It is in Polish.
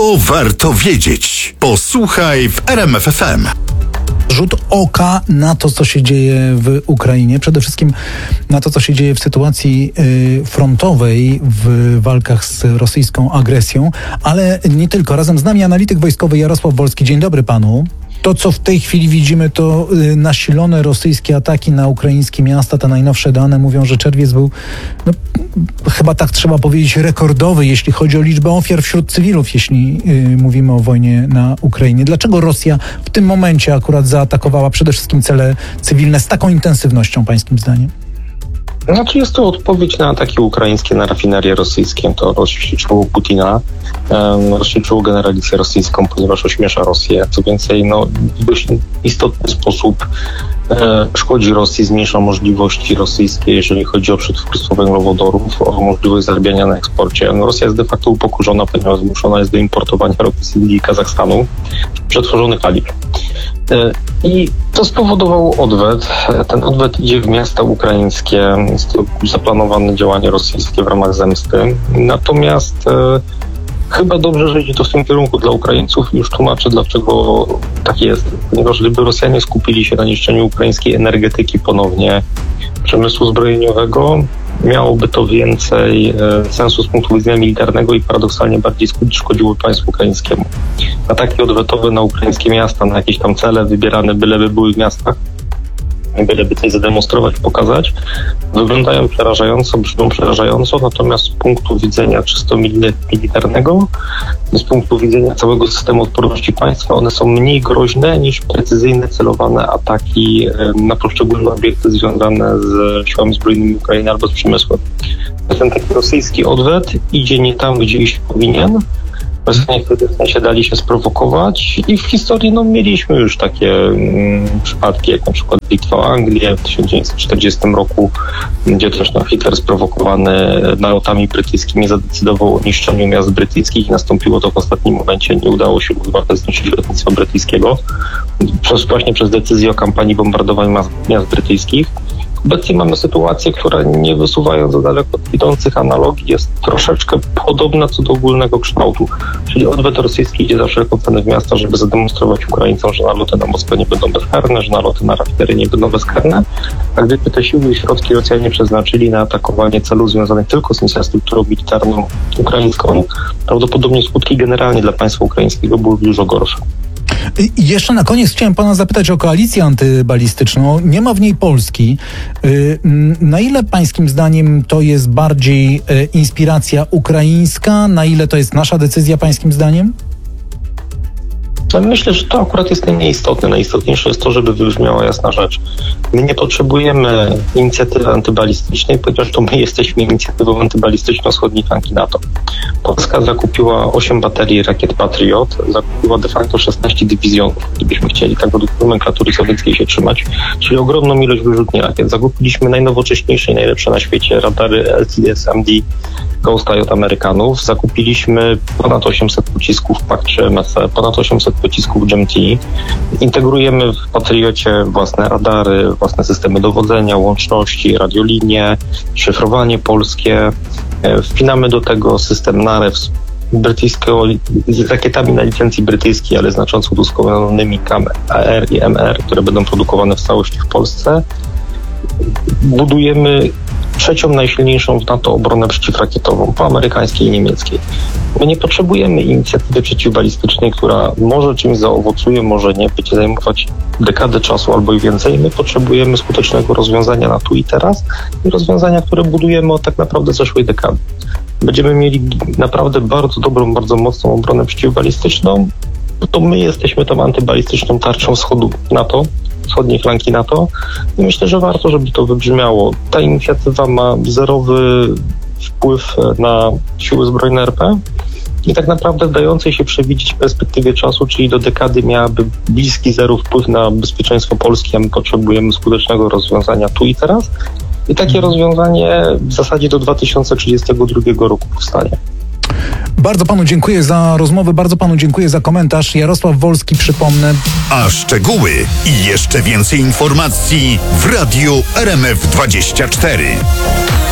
To warto wiedzieć. Posłuchaj w RMF FM. Rzut oka na to, co się dzieje w Ukrainie. Przede wszystkim na to, co się dzieje w sytuacji frontowej w walkach z rosyjską agresją. Ale nie tylko. Razem z nami analityk wojskowy Jarosław Wolski. Dzień dobry panu. To, co w tej chwili widzimy, to nasilone rosyjskie ataki na ukraińskie miasta. Te najnowsze dane mówią, że czerwiec był, chyba tak trzeba powiedzieć, rekordowy, jeśli chodzi o liczbę ofiar wśród cywilów, jeśli mówimy o wojnie na Ukrainie. Dlaczego Rosja w tym momencie akurat zaatakowała przede wszystkim cele cywilne z taką intensywnością, pańskim zdaniem? Znaczy jest to odpowiedź na ataki ukraińskie na rafinerie rosyjskie. To rozświetliło Putina, rozświetliło generalicję rosyjską, ponieważ ośmiesza Rosję. Co więcej, w dość istotny sposób szkodzi Rosji, zmniejsza możliwości rosyjskie, jeżeli chodzi o przetwórstwo węglowodorów, o możliwość zarabiania na eksporcie. Rosja jest de facto upokorzona, ponieważ zmuszona jest do importowania ropy z Indii i Kazachstanu przetworzonych paliw. I to spowodowało odwet. Ten odwet idzie w miasta ukraińskie. Jest to zaplanowane działanie rosyjskie w ramach zemsty. Natomiast chyba dobrze, że idzie to w tym kierunku dla Ukraińców. Już tłumaczę, dlaczego tak jest. Ponieważ gdyby Rosjanie skupili się na niszczeniu ukraińskiej energetyki ponownie, przemysłu zbrojeniowego, miałoby to więcej sensu z punktu widzenia militarnego i paradoksalnie bardziej szkodziło państwu ukraińskiemu. Ataki odwetowe na ukraińskie miasta, na jakieś tam cele wybierane, byleby były w miastach, byleby coś zademonstrować, pokazać, wyglądają przerażająco, brzmią przerażająco, natomiast z punktu widzenia czysto militarnego, z punktu widzenia całego systemu odporności państwa, one są mniej groźne niż precyzyjne, celowane ataki na poszczególne obiekty związane z siłami zbrojnymi Ukrainy albo z przemysłem. Ten taki rosyjski odwet idzie nie tam, gdzie iść powinien. Rosjanie w pewnym sensie dali się sprowokować i w historii mieliśmy już takie przypadki, jak na przykład bitwa o Anglię w 1940 roku, gdzie też Hitler sprowokowany nalotami brytyjskimi zadecydował o niszczeniu miast brytyjskich i nastąpiło to w ostatnim momencie. Nie udało się Luftwaffe zniszczyć lotnictwa brytyjskiego właśnie przez decyzję o kampanii bombardowania miast brytyjskich. Obecnie mamy sytuację, która nie wysuwając za daleko idących analogii jest troszeczkę podobna co do ogólnego kształtu. Czyli odwet rosyjski idzie za wszelką cenę w miasta, żeby zademonstrować Ukraińcom, że naloty na Moskwę nie będą bezkarne, że naloty na rafinerie nie będą bezkarne. A gdyby te siły i środki Rosjanie przeznaczyli na atakowanie celów związanych tylko z infrastrukturą militarną ukraińską, prawdopodobnie skutki generalnie dla państwa ukraińskiego byłyby dużo gorsze. I jeszcze na koniec chciałem pana zapytać o koalicję antybalistyczną. Nie ma w niej Polski. Na ile pańskim zdaniem to jest bardziej inspiracja ukraińska? Na ile to jest nasza decyzja pańskim zdaniem? Myślę, że to akurat jest najmniej istotne. Najistotniejsze jest to, żeby wybrzmiała jasna rzecz. My nie potrzebujemy inicjatywy antybalistycznej, ponieważ to my jesteśmy inicjatywą antybalistyczną wschodniej flanki NATO. Polska zakupiła 8 baterii rakiet Patriot, zakupiła de facto 16 dywizjonów, gdybyśmy chcieli tak według nomenklatury sowieckiej się trzymać, czyli ogromną ilość wyrzutni rakiet. Zakupiliśmy najnowocześniejsze i najlepsze na świecie radary LTS-MD Ghost Eye od Amerykanów. Zakupiliśmy ponad 800 pocisków PAC-3 ponad 800 pocisków GMT. Integrujemy w Patriocie własne radary, własne systemy dowodzenia, łączności, radiolinie, szyfrowanie polskie. Wpinamy do tego system NAREW z rakietami na licencji brytyjskiej, ale znacząco udoskonalonymi AR i MR, które będą produkowane w całości w Polsce. Budujemy trzecią najsilniejszą w NATO obronę przeciwrakietową, po amerykańskiej i niemieckiej. My nie potrzebujemy inicjatywy przeciwbalistycznej, która może czymś zaowocuje, może nie, będzie zajmować dekadę czasu albo i więcej. My potrzebujemy skutecznego rozwiązania na tu i teraz i rozwiązania, które budujemy od tak naprawdę zeszłej dekady. Będziemy mieli naprawdę bardzo dobrą, bardzo mocną obronę przeciwbalistyczną, to my jesteśmy tą antybalistyczną tarczą wschodu NATO, wschodniej flanki NATO i myślę, że warto, żeby to wybrzmiało. Ta inicjatywa ma zerowy wpływ na siły zbrojne RP i tak naprawdę w dającej się przewidzieć perspektywie czasu, czyli do dekady miałaby bliski zero wpływ na bezpieczeństwo Polski, a my potrzebujemy skutecznego rozwiązania tu i teraz i takie rozwiązanie w zasadzie do 2032 roku powstanie. Bardzo panu dziękuję za rozmowę, bardzo panu dziękuję za komentarz. Jarosław Wolski, przypomnę. A szczegóły i jeszcze więcej informacji w Radiu RMF24.